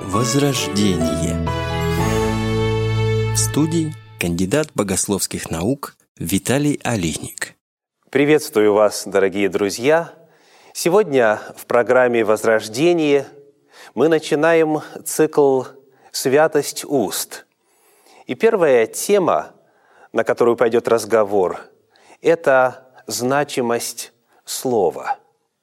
Возрождение. В студии кандидат богословских наук Виталий Алихник. Приветствую вас, дорогие друзья! Сегодня в программе «Возрождение» мы начинаем цикл «Святость уст». И первая тема, на которую пойдет разговор, это значимость слова.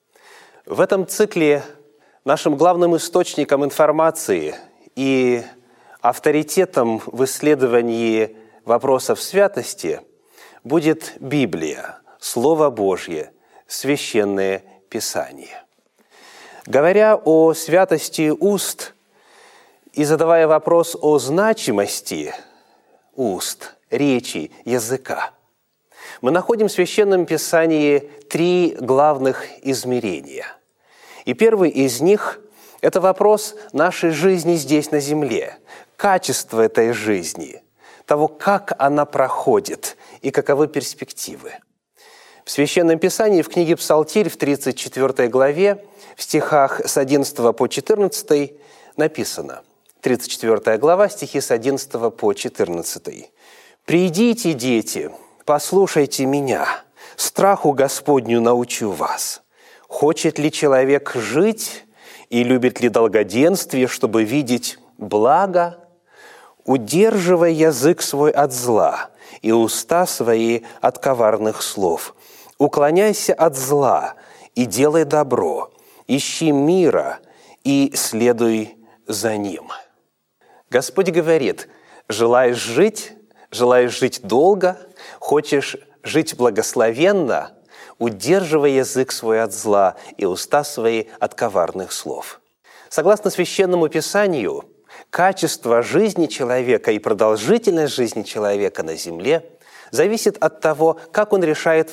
В этом цикле нашим главным источником информации и авторитетом в исследовании вопросов святости будет Библия, Слово Божье, Священное Писание. Говоря о святости уст и задавая вопрос о значимости уст, речи, языка, мы находим в Священном Писании три главных измерения. И первый из них – это вопрос нашей жизни здесь на земле, качество этой жизни, того, как она проходит и каковы перспективы. В Священном Писании, в книге Псалтирь, в 34 главе, в стихах с 11 по 14 написано, 34 глава, стихи с 11 по 14. «Придите, дети, послушайте меня, страху Господню научу вас. Хочет ли человек жить и любит ли долгоденствие, чтобы видеть благо? Удерживай язык свой от зла и уста свои от коварных слов. Уклоняйся от зла и делай добро, ищи мира и следуй за ним». Господь говорит: желаешь жить долго, хочешь жить благословенно, удерживай язык свой от зла и уста свои от коварных слов. Согласно Священному Писанию, качество жизни человека и продолжительность жизни человека на земле зависит от того, как он решает